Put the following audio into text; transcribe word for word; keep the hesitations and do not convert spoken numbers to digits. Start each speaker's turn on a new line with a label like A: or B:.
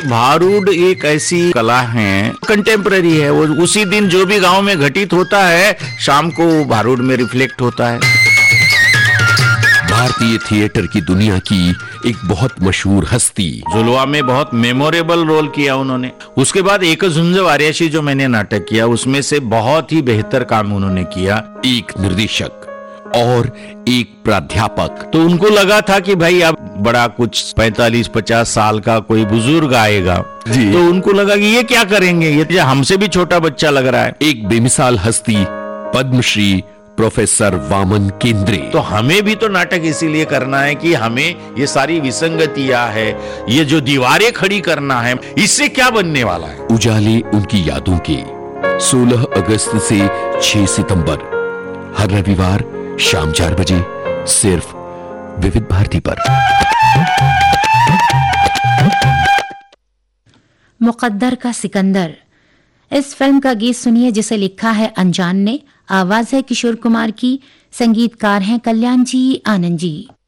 A: भारूड एक ऐसी कला है, कंटेम्पररी है। वो उसी दिन जो भी गांव में घटित होता है, शाम को भारूड में रिफ्लेक्ट होता है।
B: भारतीय थिएटर की दुनिया की एक बहुत मशहूर हस्ती,
A: जुलवा में बहुत मेमोरेबल रोल किया उन्होंने। उसके बाद एक झुंझ वार्याशी जो मैंने नाटक किया, उसमें से बहुत ही बेहतर काम उन्होंने किया।
B: एक निर्देशक और एक प्राध्यापक।
A: तो उनको लगा था कि भाई अब बड़ा कुछ पैंतालीस पचास साल का कोई बुजुर्ग आएगा
B: जी।
A: तो उनको लगा कि ये क्या करेंगे, ये हमसे भी छोटा बच्चा लग रहा है।
B: एक बेमिसाल हस्ती, पद्मश्री प्रोफेसर वामन केंद्रे।
A: तो हमें भी तो नाटक इसीलिए करना है कि हमें ये सारी विसंगतियां है, ये जो दीवारें खड़ी करना है, इससे क्या बनने वाला है।
B: उजाले उनकी यादों के सोलह अगस्त से छह सितंबर, हर रविवार शाम चार बजे, सिर्फ विविध भारती पर।
C: मुकद्दर का सिकंदर, इस फिल्म का गीत सुनिए जिसे लिखा है अनजान ने। आवाज है किशोर कुमार की, संगीतकार हैं कल्याण जी आनंद जी।